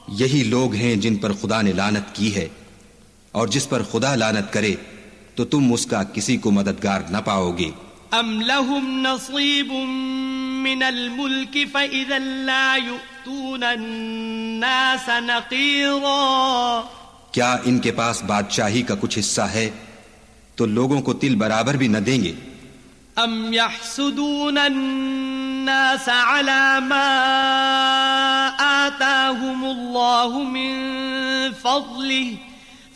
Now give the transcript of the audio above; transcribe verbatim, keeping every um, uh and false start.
यही लोग हैं जिन पर खुदा ने लानत की है, और जिस पर खुदा लानत करे तो तुम उसका किसी को मददगार न पाओगे। अम लहुम नसीबुम मिनल मुल्क फइज़ा ला युअतूना अन्नास नक़ीरा, क्या इनके पास बादशाही का कुछ हिस्सा है तो लोगों को तिल बराबर भी न देंगे। अम यहसुदून अन्नास अला मा आताहुमुल्लाहु मिन फज़लिही